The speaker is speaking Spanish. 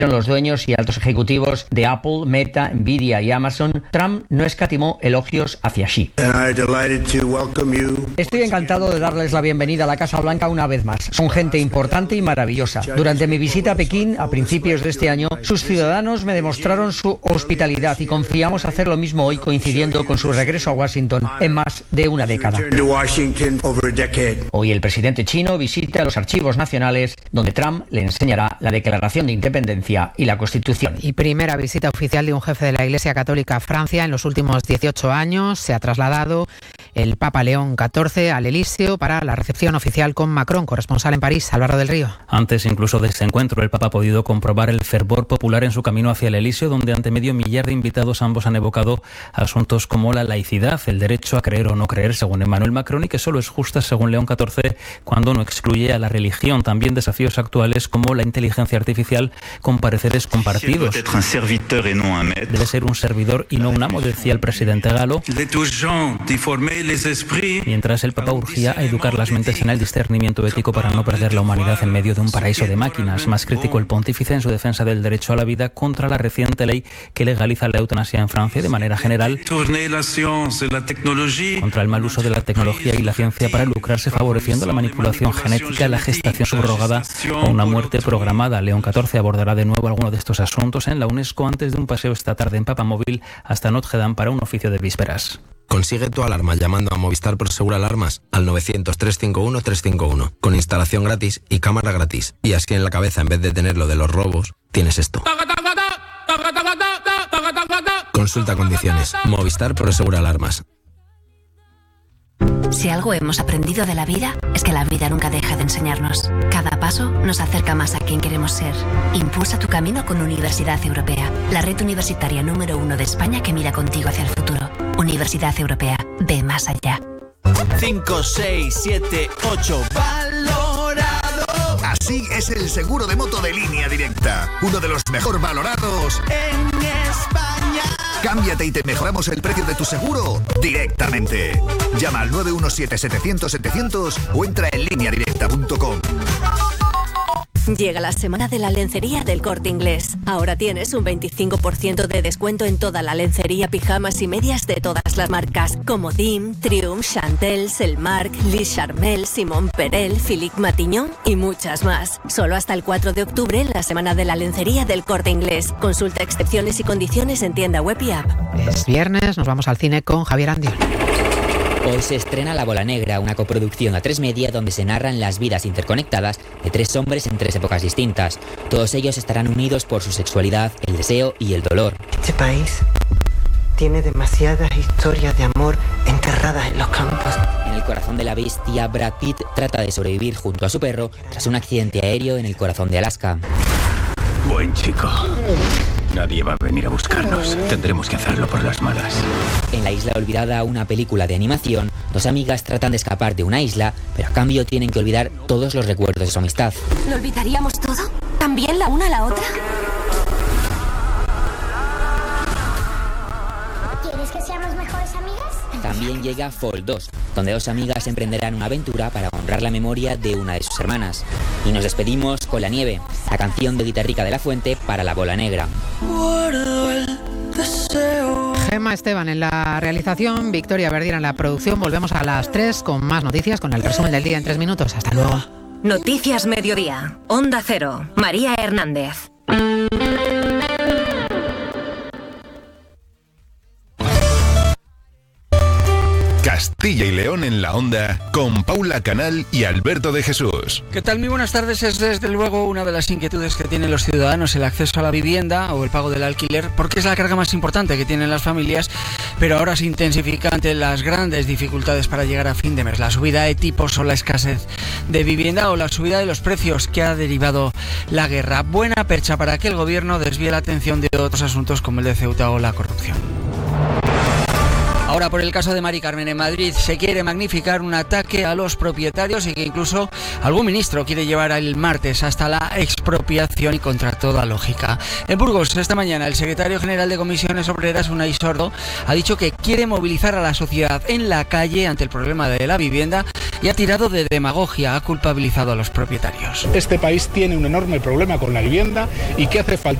los dueños y altos ejecutivos de Apple, Meta, Nvidia y Amazon, Trump no escatimó elogios hacia Xi. Estoy encantado de darles la bienvenida a la Casa Blanca una vez más. Son gente importante y maravillosa. Durante mi visita a Pekín a principios de este año, sus ciudadanos me demostraron su hospitalidad y confiamos hacer lo mismo hoy, coincidiendo con su regreso a Washington en más de una década. Hoy el presidente chino visita los archivos nacionales, donde Trump le enseñará la Declaración de Independencia y la Constitución. Y primera visita oficial de un jefe de la Iglesia Católica a Francia en los últimos 18 años. Se ha trasladado el Papa León XIV al Elíseo para la recepción oficial con Macron, corresponsal en París, Álvaro del Río. Antes incluso de ese encuentro, el Papa ha podido comprobar el fervor popular en su camino hacia el Elíseo, donde ante medio millar de invitados ambos han evocado asuntos como la laicidad, el derecho a creer o no creer, según Emmanuel Macron, y que solo es justa, según León XIV, cuando no excluye a la religión. También desafíos actuales como la inteligencia artificial con pareceres compartidos. Debe ser un servidor y no un amo, decía el presidente galo, mientras el Papa urgía a educar las mentes en el discernimiento ético para no perder la humanidad en medio de un paraíso de máquinas. Más crítico el pontífice en su defensa del derecho a la vida contra la reciente ley que legaliza la eutanasia en Francia y de manera general contra el mal uso de la tecnología y la ciencia para lucrarse, favoreciendo la manipulación genética, la gestación subrogada o una muerte programada. León XIV abordará de nuevo alguno de estos asuntos en la UNESCO antes de un paseo esta tarde en Papamóvil hasta Notre Dame para un oficio de vísperas. Consigue tu alarma llamando a Movistar Prosegur Alarmas al 900-351-351 con instalación gratis y cámara gratis. Y así en la cabeza, en vez de tener lo de los robos, tienes esto. Consulta condiciones. Movistar Prosegur Alarmas. Si algo hemos aprendido de la vida, es que la vida nunca deja de enseñarnos. Cada paso nos acerca más a quien queremos ser. Impulsa tu camino con Universidad Europea, la red universitaria número 1 de España que mira contigo hacia el futuro. Universidad Europea, ve más allá. 5, 6, 7, 8. ¡Valorado! Así es el seguro de moto de Línea Directa. Uno de los mejor valorados en España. Cámbiate y te mejoramos el precio de tu seguro directamente. Llama al 917-700-700 o entra en lineadirecta.com. Llega la semana de la lencería del Corte Inglés. Ahora tienes un 25% de descuento en toda la lencería, pijamas y medias de todas las marcas, como Dim, Triumph, Chantel, Selmark, Lis Charmel, Simon Perel, Philippe Matignon y muchas más. Solo hasta el 4 de octubre, la semana de la lencería del Corte Inglés. Consulta excepciones y condiciones en tienda web y app. Es viernes, nos vamos al cine con Javier Andiol. Hoy se estrena La Bola Negra, una coproducción A3 Media donde se narran las vidas interconectadas de 3 hombres en 3 épocas distintas. Todos ellos estarán unidos por su sexualidad, el deseo y el dolor. Este país tiene demasiadas historias de amor enterradas en los campos. En el corazón de la bestia, Brad Pitt trata de sobrevivir junto a su perro tras un accidente aéreo en el corazón de Alaska. Buen chico. Nadie va a venir a buscarnos. Tendremos que hacerlo por las malas. En La Isla Olvidada, una película de animación, 2 amigas tratan de escapar de una isla, pero a cambio tienen que olvidar todos los recuerdos de su amistad. ¿Lo olvidaríamos todo? ¿También la una a la otra? ¿Quieres que seamos mejores amigas? También llega Fall 2, donde 2 amigas emprenderán una aventura para honrar la memoria de una de sus hermanas. Y nos despedimos con La Nieve, la canción de Guitarrica de la Fuente para La Bola Negra. Gemma Esteban en la realización, Victoria Verdira en la producción. Volvemos a las 3 con más noticias, con el resumen del día en 3 minutos. Hasta luego. Noticias Mediodía, Onda Cero, María Hernández. Castilla y León en la Onda, con Paula Canal y Alberto de Jesús. ¿Qué tal? Muy buenas tardes. Es desde luego una de las inquietudes que tienen los ciudadanos, el acceso a la vivienda o el pago del alquiler, porque es la carga más importante que tienen las familias, pero ahora se intensifica ante las grandes dificultades para llegar a fin de mes. La subida de tipos o la escasez de vivienda o la subida de los precios que ha derivado la guerra. Buena percha para que el gobierno desvíe la atención de otros asuntos como el de Ceuta o la corrupción. Ahora, por el caso de Mari Carmen, en Madrid se quiere magnificar un ataque a los propietarios y que incluso algún ministro quiere llevar el martes hasta la expropiación y contra toda lógica. En Burgos, esta mañana, el secretario general de Comisiones Obreras, Unai Sordo, ha dicho que quiere movilizar a la sociedad en la calle ante el problema de la vivienda y ha tirado de demagogia, ha culpabilizado a los propietarios. Este país tiene un enorme problema con la vivienda y que hace falta